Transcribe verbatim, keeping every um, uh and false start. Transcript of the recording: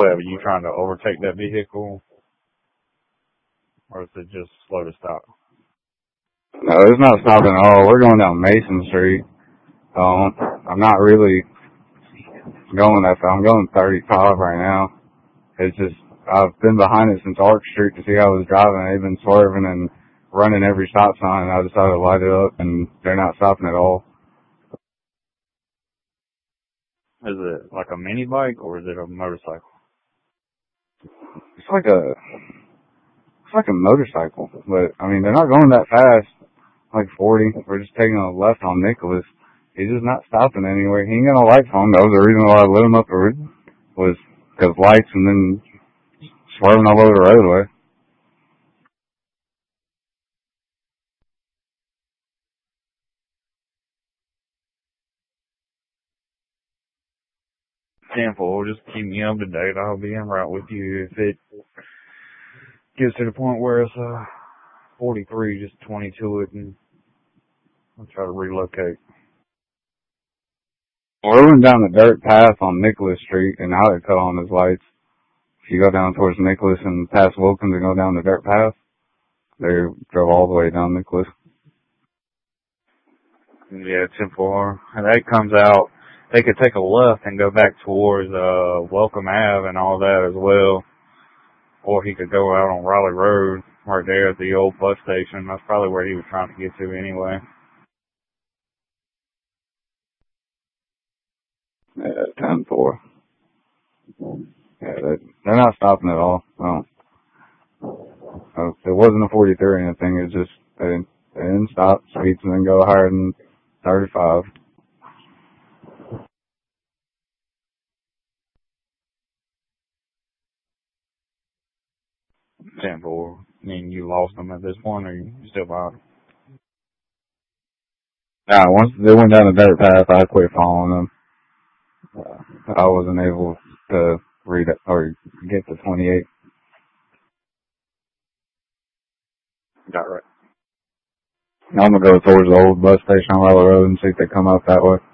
Wait, were you trying to overtake that vehicle, or is it just slow to stop? No, it's not stopping at all. We're going down Mason Street. Um, I'm not really going that fast. I'm going thirty-five right now. It's just, I've been behind it since Ark Street to see how I was driving. They've been swerving and running every stop sign, and I decided to light it up, and they're not stopping at all. Is it like a mini bike, or is it a motorcycle? It's like a, it's like a motorcycle, but I mean, they're not going that fast, like forty. We're just taking a left on Nicholas. He's just not stopping anywhere. He ain't got no lights on. That was the reason why I lit him up originally, was because lights and then swerving all over the roadway. Simple. Just keep me up to date. I'll be en route with you if it gets to the point where it's uh forty-three, just twenty to it, and I'll try to relocate. Well, we went down the dirt path on Nicholas Street, and now they cut on his lights. If you go down towards Nicholas and past Wilkins and go down the dirt path, they drove all the way down Nicholas. Yeah, ten four. And that comes out, they could take a left and go back towards uh Welcome Ave and all that as well. Or he could go out on Raleigh Road, right there at the old bus station. That's probably where he was trying to get to anyway. Yeah, ten four. Yeah, they, they're not stopping at all. Well, it wasn't a forty-three or anything. It's just, they didn't, they didn't stop, speeds, and then go higher than thirty-five. ten four. I mean, you lost them at this point, or you still got them? Nah, once they went down the dirt path, I quit following them. Uh, I wasn't able to read it or get to twenty-eight. Got right. I'm gonna go towards the old bus station on Raleigh Road and see if they come up that way.